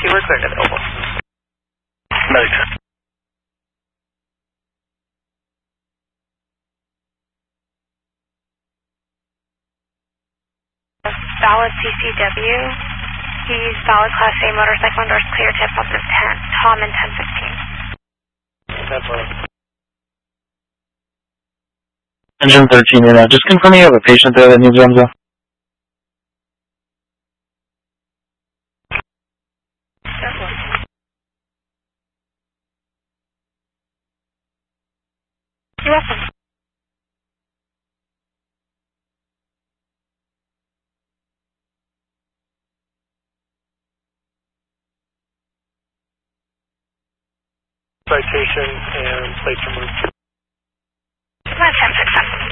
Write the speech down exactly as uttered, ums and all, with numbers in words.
You were cleared to the Oval. Medic ten. Valid C C W. He's valid Class A motorcycle endorsed clear tip up to ten, Tom and ten fifteen. Engine thirteen, and uh, just confirming you have a patient there that needs REMSA. You're welcome. Citation and plates removed. ten six seven.